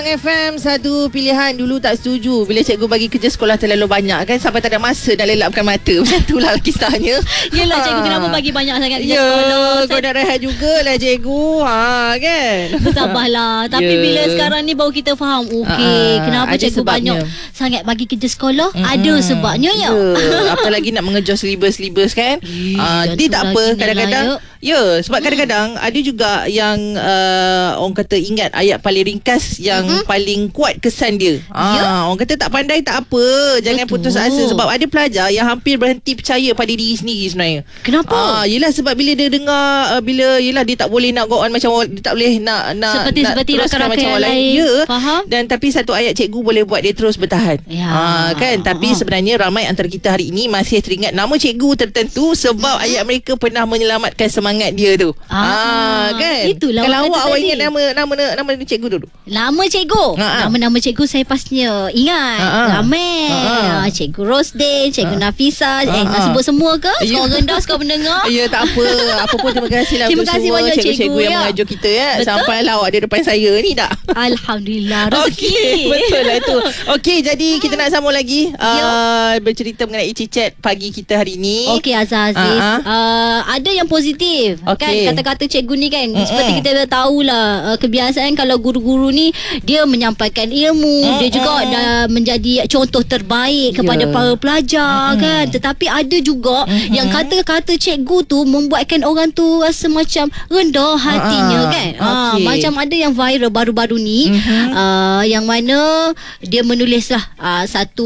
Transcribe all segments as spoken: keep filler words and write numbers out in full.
F M satu pilihan. Dulu tak setuju bila cikgu bagi kerja sekolah terlalu banyak kan, sampai tak ada masa nak lelapkan mata. Macam itulah kisahnya. Yelah cikgu, kenapa bagi banyak sangat kerja ya, sekolah? Kau nak rehat jugalah cikgu. Ha kan. Bersabarlah. Tapi ya. bila sekarang ni baru kita faham, okey, Ha, kenapa ada cikgu sebabnya. banyak sangat bagi kerja sekolah? Mm-mm. Ada sebabnya ya. ya. Apalagi nak mengejar silibus-silibus kan. Eh, uh, jangan dia tu tak lagi apa ni kadang-kadang. layak. Ya, sebab kadang-kadang ada juga yang uh, orang kata ingat ayat paling ringkas yang Mm-mm. paling kuat kesan dia. Ya. Ah, orang kata tak pandai tak apa, jangan Betul. putus asa, sebab ada pelajar yang hampir berhenti percaya pada diri sendiri sebenarnya. Kenapa? Ah, yelah sebab bila dia dengar uh, bila yelah dia tak boleh nak go on macam orang, dia tak boleh nak nak Seperti nak seperti teruskan rakan-rakan macam yang orang lain. Ya. Faham? Dan tapi satu ayat cikgu boleh buat dia terus bertahan. Ya. Ah, kan, tapi Ah. sebenarnya ramai antara kita hari ini masih teringat nama cikgu tertentu sebab Hmm. ayat mereka pernah menyelamatkan semangat dia tu. Ah, kan. itulah Kalau orang awak kata awak tadi. ingat nama nama nama cikgu dulu. Nama cikgu. Ha, ha. Nama-nama cikgu saya pastinya ingat. Ha, ha. Ramai. Ha, ha. Ah, Cikgu Rosdin, Cikgu Ha. Nafisa. Ha, Eh, nak ha. sebut semua ke? Ya. Skor rendah, skor mendengar. Ya, tak apa. Apa pun terima kasihlah Terima untuk kasih semua banyak cikgu-cikgu cikgu, yang ya. mengajar kita ya. Betul. Sampailah awak di depan saya ni tak. Alhamdulillah. Rezeki. Okey, betul lah itu. Okey, jadi kita nak sambung lagi uh, bercerita mengenai cicit pagi kita hari ni. Okey Azhar Aziz, Ha, ha. uh, ada yang positif. Okey. Kan kata-kata cikgu ni kan, Mm-mm. seperti kita dah tahulah, uh, kebiasaan kalau guru-guru ni dia menyampaikan ilmu, Mm-mm. dia juga dah menjadi contoh terbaik kepada Ya. para pelajar. Mm-mm. Kan. Tetapi ada juga Mm-mm. yang kata-kata cikgu tu membuatkan orang tu rasa macam rendah hatinya. Ha, ha. Kan. Ah, Okey. macam ada yang viral baru-baru ni, Mhm. uh, yang mana dia menulislah uh, satu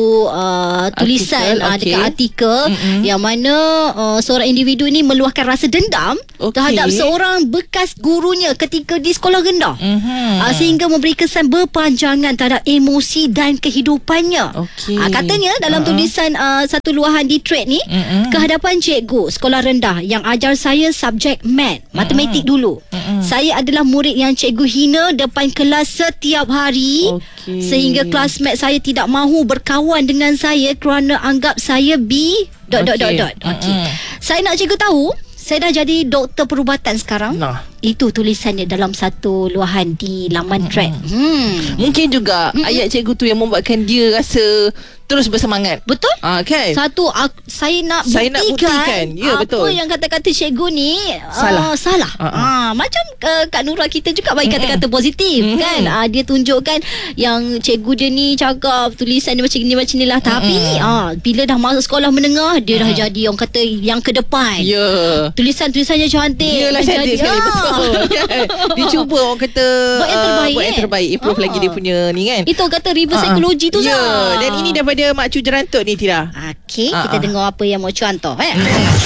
uh, tulisan Artikel, uh, dekat okey. artikel Mm-mm. yang mana uh, seorang individu ni meluahkan rasa dendam Okey. terhadap seorang bekas gurunya ketika di sekolah rendah. Mhm. Uh, sehingga memberi kesan berpanjangan terhadap emosi dan kehidupannya. Okey. Uh, katanya dalam Uh-uh. tulisan uh, satu luahan di thread ni, Mm-mm. kehadapan cikgu sekolah rendah yang ajar saya subjek math, matematik dulu. Mm-mm. Saya adalah murid yang cikgu hina depan kelas setiap hari. Okey. Sehingga classmate saya tidak mahu berkawan dengan saya kerana anggap saya B dot dot dot Okey. dot. Okey. Mm-mm. Saya nak cikgu tahu, saya dah jadi doktor perubatan sekarang. Nah. Itu tulisannya dalam satu luahan di laman thread. Hmm. Mungkin juga Mm-mm. ayat cikgu tu yang membuatkan dia rasa terus bersemangat. Betul? Ah, kan? Satu, aku, saya nak Saya nak buktikan, buktikan. Ya, apa betul. yang kata-kata cikgu ni Salah. uh, salah. Uh-uh. Uh, macam uh, Kak Nura kita juga bagi Mm-mm. kata-kata positif. Mm-mm. Kan. Uh, dia tunjukkan yang cikgu dia ni cakap tulisan dia macam ni macam ni lah. Tapi uh, bila dah masuk sekolah menengah, dia dah jadi orang kata yang ke depan. Ya. Tulisan-tulisannya cantik. Yelah, Dia cantik jadi- sekali. Ah. Betul. Kan? Dia cuba orang kata Buat yang ah, terbaik, buat yang kan? terbaik. Improve Ah. lagi dia punya ni kan. Itu kata reverse Ah, ah. psikologi tu Ya. Zah. Dan ini daripada Mak Cu Jerantut ni Tira. Okey, Ah, kita ah. dengar apa yang mau contoh. Eh?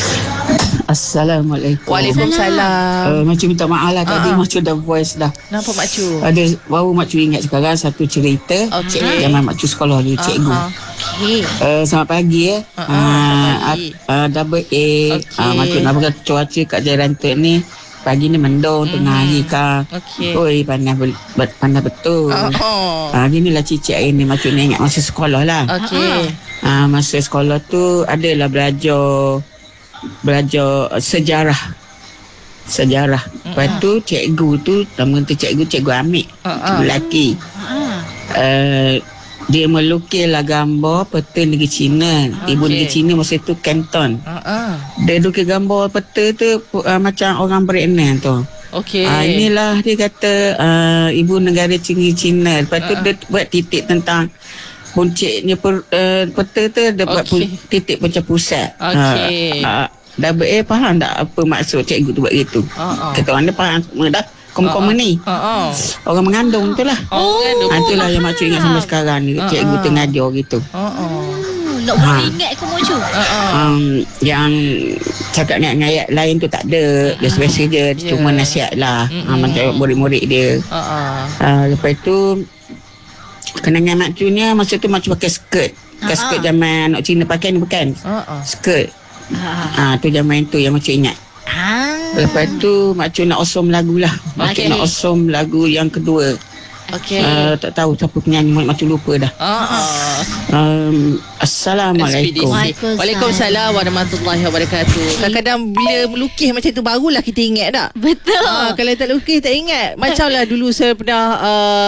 Assalamualaikum. Waalaikumsalam. Uh, macam minta maaf lah tadi, Ah, ah. macam dah voice dah. Nampak Mak Cu? Ada baru Mak Cu ingat sekarang satu cerita. Okey. Zaman Mak Cu sekolah dulu, cikgu. Ah, ah. Okey. Uh, selamat pagi ya. Ah, ah, selamat pagi. Uh, double A. Okey. Uh, Mak Cu nak berkata cuaca kat Jerantut ni pagi ni mendung, Mhm. tengah hari kan. Okey. Oi, panas, be- be- panas betul. Oh, oh. Ah, ginilah cicit hari ni Mak Cu ni ingat masa sekolah lah. Okey. Ah, masa sekolah tu adalah belajar belajar uh, sejarah. Sejarah. Lepas tu cikgu tu, nama tu cikgu cikgu Amik. Ah, ah. Cikgu lelaki. Ah. Uh, dia melukislah gambar peta negeri China. Ibu Okey. negeri China masa tu Canton. Ah, ah. Dia lukis gambar peta tu uh, macam orang berenang tu. Okey. Ah, inilah dia kata uh, ibu negara Cina Cina. Lepas tu Ah, ah. dia buat titik tentang punciknya per, uh, peta tu dia buat Okey. pu- titik macam pusat. Okey. Uh, uh, double A faham tak apa maksud cikgu tu buat gitu? Ah, ah. Kata orang dia faham semua dah. Kom-kom ni. Ah, ah. Orang mengandung tu lah. Oh, Oh, kan? itulah yang makcik ingat sampai sekarang ni. Ah, Cikgu ah. tengah ajar gitu. Ah, ah. Hmm, nak Ha. boleh ingat aku mau cu. Ah, ah. Um, yang cakap dengan ayat lain tu tak ada. Dia biasa je. Ya. Cuma nasihat lah. Mm-mm. Uh, macam murid-murid dia. Ah, ah. Uh, lepas tu kenangan makcunya masa tu makcu pakai skirt. Pakai Ah, skirt ah. zaman nak Cina pakai ni bukan. Ah, ah. Skirt. Ah. Ah, tu zaman tu yang makcu ingat. Ah. Lepas tu makcu nak osom lagu lah. Makcu Okey. nak osom lagu yang kedua. Okey. Uh, tak tahu siapa penyanyi, makcu lupa dah. Ah, ah. Um, Assalamualaikum. Waalaikumsalam. Waalaikumsalam warahmatullahi wabarakatuh. Kadang-kadang bila melukis macam tu barulah kita ingat tak? Betul. Ah, kalau tak lukis tak ingat. Macamlah dulu saya pernah uh,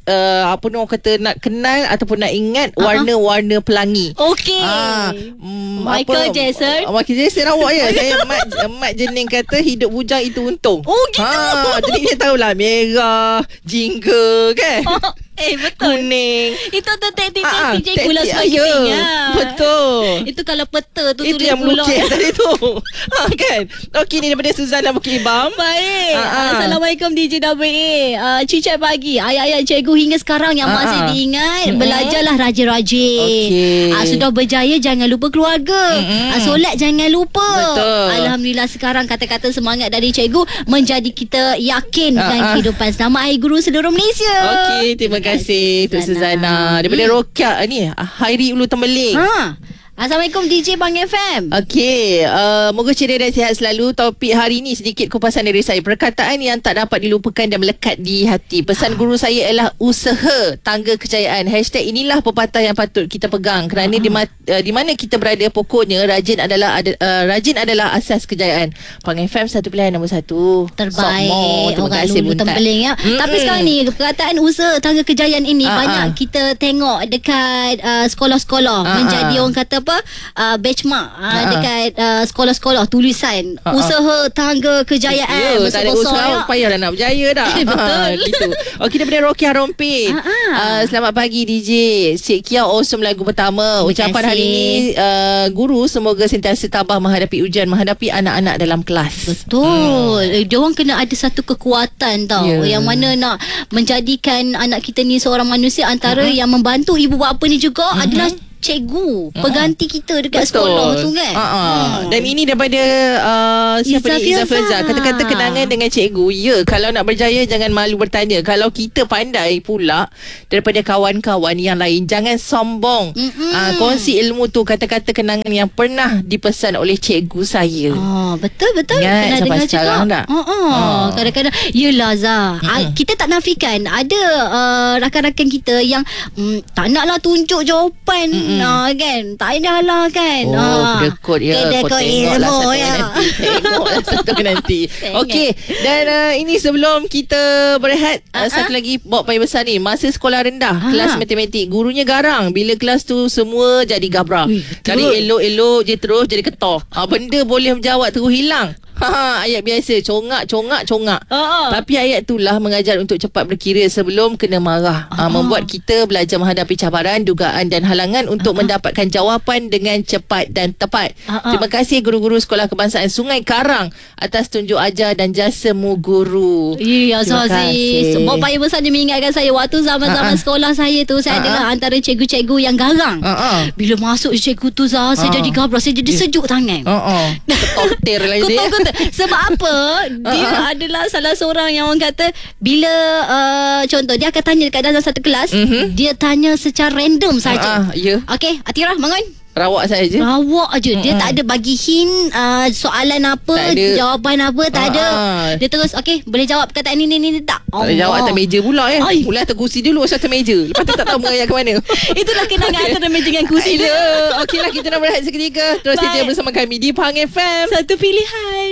uh, apa orang kata nak kenal ataupun nak ingat uh-huh. warna-warna pelangi. Okey. Ah, mm, Michael apa, Jackson. Uh, Michael Jackson awak ya. Saya Mat Mat Jening kata hidup bujang itu untung. Oh gitu. Ha, jadi dia tahulah merah, jingga kan. Eh betul. Kuning. Itu tu taktik-taktik Ah, cikgu lah taktik, sebagainya. ya. Betul. Itu kalau peta tu Itu tulis yang pula. melukis tadi tu. Ha, kan. Okey, ni daripada Suzana Bukit Ibam. Baik. Ah, ah. Assalamualaikum D J W A. Uh, Cicat pagi. Ayat-ayat cikgu hingga sekarang yang Ah, masih ah. diingat. Mm-mm. Belajarlah rajin-rajin. Okey. Uh, sudah berjaya jangan lupa keluarga. Mm-mm. Uh, solat jangan lupa. Betul. Alhamdulillah sekarang kata-kata semangat dari cikgu menjadi kita yakin Ah, dengan ah. kehidupan. Selamat Hari Guru seluruh Malaysia. Okey, terima kasih Tok Suzana. Daripada Hmm. Rokia ni, Hairi Ulu Tembeling. Ha. Assalamualaikum D J Bang F M. Okey, uh, moga ceria dan sihat selalu. Topik hari ini sedikit kupasan dari saya. Perkataan yang tak dapat dilupakan dan melekat di hati. Pesan guru saya ialah usaha tangga kejayaan. Hashtag inilah pepatah yang patut kita pegang. Kerana di, ma- uh, di mana kita berada, pokoknya rajin adalah ada, uh, rajin adalah asas kejayaan. Pang F M satu pilihan nombor satu. Terbaik. Sokmo. Terima Orang kasih Lulu Buntat. Tembeling ya. Mm-mm. Tapi sekarang ni perkataan usaha tangga kejayaan ini Ah, banyak ah. kita tengok dekat uh, sekolah-sekolah Ah, menjadi ah. orang kata apa uh, benchmark uh, Ah, ah. dekat uh, sekolah-sekolah tulisan Ah, ah. usaha tangga kejayaan Ya, tak ada usaha ya. payahlah nak berjaya dah. Eh, betul. Ha, gitu. Okey, daripada Rokia Rompin. Ah, ah. Uh, selamat pagi D J. Cik Kia awesome lagu pertama. Terima Ucapan kasih. hari ini uh, guru semoga sentiasa tabah menghadapi ujian, menghadapi anak-anak dalam kelas. Betul. Hmm. Dia orang kena ada satu kekuatan tau. Ya. Yang mana nak menjadikan anak kita ni seorang manusia antara uh-huh. yang membantu ibu bapa ni juga uh-huh. adalah cikgu, uh-huh. pengganti kita dekat Betul. sekolah tu kan. Uh-uh. Hmm. Dan ini daripada uh, siapa Izzah ni? Izzah Filzah. Filzah. Kata-kata kenangan dengan cikgu. Ya, kalau nak berjaya jangan malu bertanya. Kalau kita pandai pula daripada kawan-kawan yang lain, jangan sombong. Uh, kongsi ilmu tu, kata-kata kenangan yang pernah dipesan oleh cikgu saya. Oh, betul betul. Ingat Pernah sampai dengar sekarang juga. tak? Oh, oh. Oh. Kadang-kadang yelah Zah. Mm-mm. Ah, kita tak nafikan ada uh, rakan-rakan kita yang mm, tak naklah tunjuk jawapan uh, kan. Tak adalah kan. Oh, Ah. kedekut ya. Kedekut Kau tengoklah ilmu satu ya. nanti. Tengoklah satu nanti. Tengok. Okey. Dan uh, ini sebelum kita berehat, uh, Uh-uh. satu lagi bawa payah besar ni. Masa sekolah rendah, Ah. kelas matematik, gurunya garang. Bila kelas tu semua jadi gabra. Ui, betul. Dari elok-elok je terus jadi ketor. Ha, benda boleh menjawab terus hilang. Ha, ayat biasa, congak, congak, congak. Uh-uh. Tapi ayat itulah mengajar untuk cepat berkira sebelum kena marah. Ha, membuat kita belajar menghadapi cabaran, dugaan dan halangan untuk mendapatkan jawapan dengan cepat dan tepat. Uh-uh. Terima kasih guru-guru Sekolah Kebangsaan Sungai Karang atas tunjuk ajar dan jasamu guru. Ya, Terima Aziz. kasih. Sebab payah besar dia mengingatkan saya waktu zaman-zaman Ha-ha. sekolah saya tu, saya Ha-ha. adalah antara cikgu-cikgu yang garang. Ha-ha. Bila masuk cikgu tu Zah, saya Ha. jadi gabra, saya jadi Ya. sejuk tangan. Oh, ketor lah dia. Kau tahu tak? Sebab apa? Dia Uh-uh. adalah salah seorang yang orang kata bila uh, contoh dia akan tanya dekat dalam satu kelas, Mhm. dia tanya secara random saja. Ha, ya. Okey, Atira bangun. Rawak saja. Rawak aje. Dia Mm-mm. tak ada bagi hint uh, soalan apa, Tak ada. jawapan apa, tak Ah, ada. ah. Dia terus okey, boleh jawab perkataan ni ni ni tak. Tak boleh jawab atas meja pula eh. Ai. Mula atas kursi dulu, atas meja. Lepas tu tak tahu mengayak ke mana. Itulah kenangan antara meja dengan kursi Ya, dia. okeylah kita nak berehat seketika. Terus Baik. setia bersama kami di Pang F M. Satu pilihan.